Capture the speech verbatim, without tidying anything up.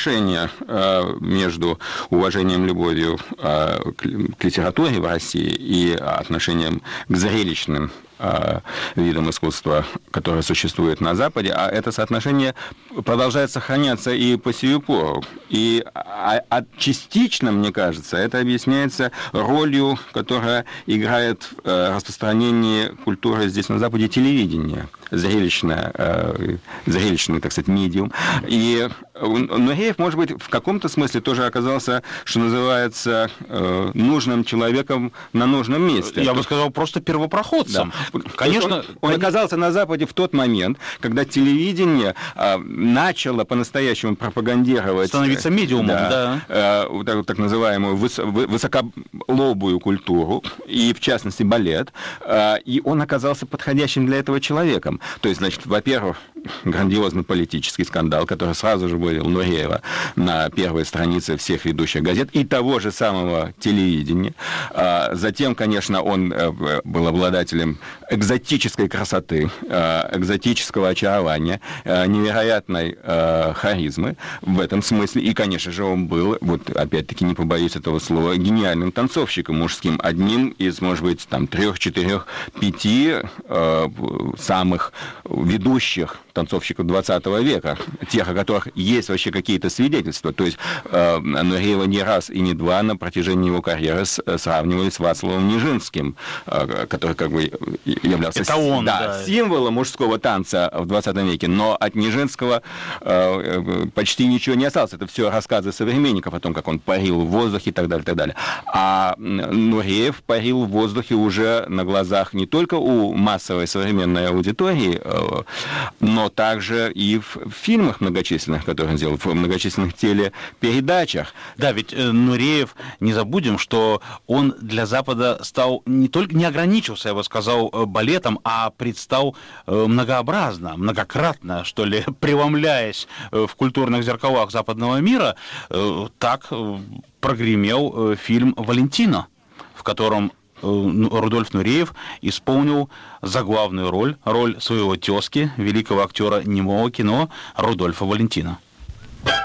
отношения между уважением и любовью к литературе в России и отношением к зрелищным видам искусства, которые существуют на Западе, а это соотношение продолжает сохраняться и по сию пору. И а, а частично, мне кажется, это объясняется ролью, которая играет в распространении культуры здесь на Западе телевидение, зрелищное, э, зрелищный, так сказать, медиум. И Нуреев, может быть, в каком-то смысле тоже оказался, что называется, э, нужным человеком на нужном месте. Я бы сказал, просто первопроходцем. Да. Конечно, он, он оказался на Западе в тот момент, когда телевидение э, начало по-настоящему пропагандировать... Становиться медиумом, да. да э, так, так называемую выс, высоколобую культуру, и, в частности, балет. Э, и он оказался подходящим для этого человеком. То есть, значит, во-первых, грандиозный политический скандал, который сразу же вывел Нуреева на первой странице всех ведущих газет и того же самого телевидения. Э, затем, конечно, он э, был обладателем экзотической красоты, экзотического очарования, невероятной харизмы в этом смысле. И, конечно же, он был, вот опять-таки не побоюсь этого слова, гениальным танцовщиком мужским. Одним из, может быть, там, трех, четырех, пяти самых ведущих танцовщиков двадцатого века, тех, о которых есть вообще какие-то свидетельства. То есть Нуреева не раз и не два на протяжении его карьеры сравнивали с Вацлавом Нижинским, который как бы являлся это он, да, да. символом мужского танца в двадцатом веке, но от Нижинского э, почти ничего не осталось. Это все рассказы современников о том, как он парил в воздухе и так далее, и так далее. А Нуреев парил в воздухе уже на глазах не только у массовой современной аудитории, э, но также и в фильмах многочисленных, которые он сделал, в многочисленных телепередачах. Да, ведь э, Нуреев, не забудем, что он для Запада стал не только, не ограничился, я бы сказал, балетом, а предстал многообразно, многократно, что ли, преломляясь в культурных зеркалах западного мира, так прогремел фильм «Валентино», в котором Рудольф Нуреев исполнил заглавную роль, роль своего тезки, великого актера немого кино Рудольфа Валентино.